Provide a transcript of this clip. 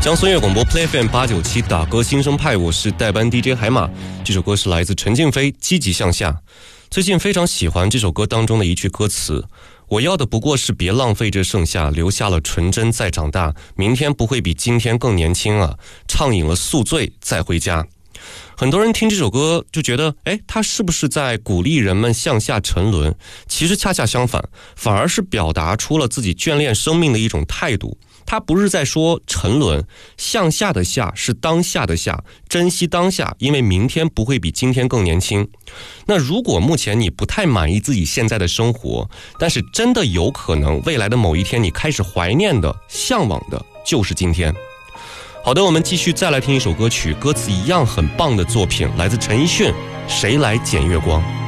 江苏音乐广播 Play FM 897打歌新生派，我是代班 DJ 海马。这首歌是来自陈静飞，积极向下。最近非常喜欢这首歌当中的一句歌词，我要的不过是别浪费这盛夏，留下了纯真再长大，明天不会比今天更年轻啊，畅饮了宿醉再回家。很多人听这首歌就觉得，他是不是在鼓励人们向下沉沦？其实恰恰相反，反而是表达出了自己眷恋生命的一种态度。他不是在说沉沦，向下的下是当下的下，珍惜当下，因为明天不会比今天更年轻。那如果目前你不太满意自己现在的生活，但是真的有可能未来的某一天你开始怀念的、向往的就是今天。好的，我们继续再来听一首歌曲，歌词一样很棒的作品，来自陈奕迅《谁来捡月光》。